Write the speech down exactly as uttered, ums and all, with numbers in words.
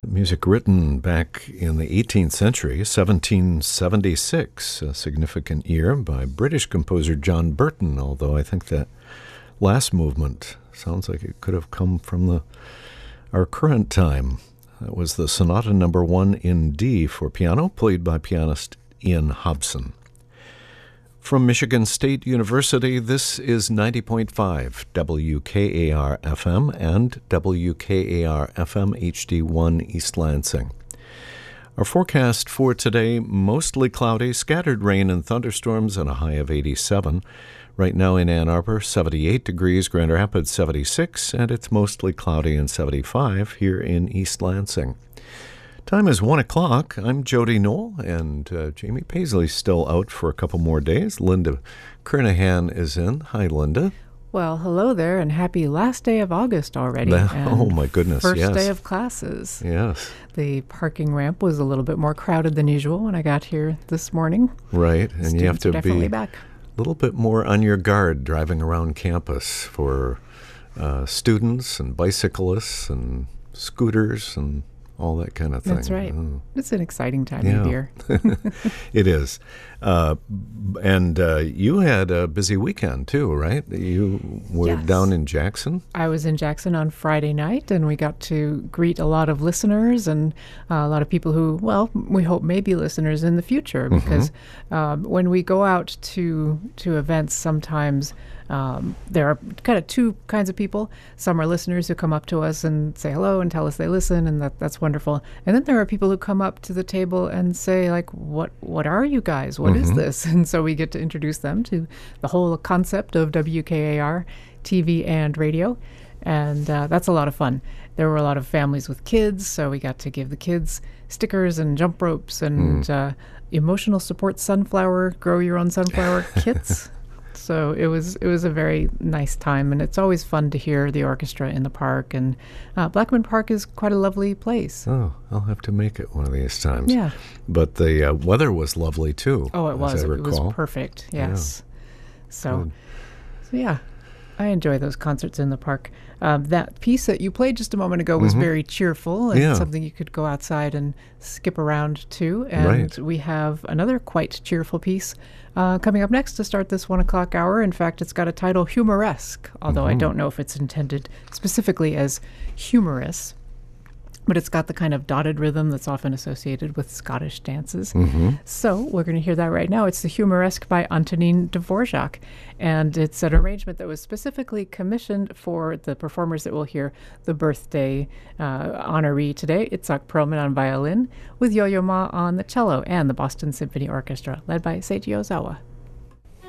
Music written back in the eighteenth century, seventeen seventy-six, a significant year by British composer John Burton, although I think that last movement sounds like it could have come from the our current time. That was the Sonata Number One in D for piano, played by pianist Ian Hobson. From Michigan State University, this is ninety point five W K A R F M and W K A R F M H D one East Lansing. Our forecast for today, mostly cloudy, scattered rain and thunderstorms, and a high of eighty-seven. Right now in Ann Arbor, seventy-eight degrees, Grand Rapids seventy-six, and it's mostly cloudy and seventy-five here in East Lansing. Time is one o'clock. I'm Jody Knoll, and uh, Jamie Paisley's still out for a couple more days. Linda Kernahan is in. Hi, Linda. Well, hello there, and happy last day of August already. That, oh, my goodness, first yes. First day of classes. Yes. The parking ramp was a little bit more crowded than usual when I got here this morning. Right, and Students you have to are definitely be back. a little bit more on your guard driving around campus for uh, students and bicyclists and scooters and all that kind of thing. That's right. Oh. It's an exciting time yeah. of year. It is. Uh, and uh, you had a busy weekend, too, right? You were yes. down in Jackson? I was in Jackson on Friday night, and we got to greet a lot of listeners and uh, a lot of people who, well, we hope may be listeners in the future, because mm-hmm. um, when we go out to to events, sometimes Um, there are kind of two kinds of people. Some are listeners who come up to us and say hello and tell us they listen, and that that's wonderful. And then there are people who come up to the table and say, like, what what are you guys? What mm-hmm. is this? And so we get to introduce them to the whole concept of W K A R, T V and radio. And uh, that's a lot of fun. There were a lot of families with kids, so we got to give the kids stickers and jump ropes and mm. uh, emotional support sunflower, grow your own sunflower kits. So it was it was a very nice time, and it's always fun to hear the orchestra in the park. And uh, Blackman Park is quite a lovely place. Oh, I'll have to make it one of these times. Yeah. But the uh, weather was lovely, too. Oh, it was. As I it recall. was perfect, yes. Yeah. So, so, yeah, I enjoy those concerts in the park. Um, that piece that you played just a moment ago was mm-hmm. very cheerful, and yeah. something you could go outside and skip around to. And right. we have another quite cheerful piece uh, coming up next to start this one o'clock hour. In fact, it's got a title, Humoresque, although mm-hmm. I don't know if it's intended specifically as humorous. But it's got the kind of dotted rhythm that's often associated with Scottish dances. Mm-hmm. So we're going to hear that right now. It's the Humoresque by Antonin Dvorak. And it's an arrangement that was specifically commissioned for the performers that will hear the birthday uh, honoree today, Itzhak Perlman on violin, with Yo-Yo Ma on the cello, and the Boston Symphony Orchestra, led by Seiji Ozawa.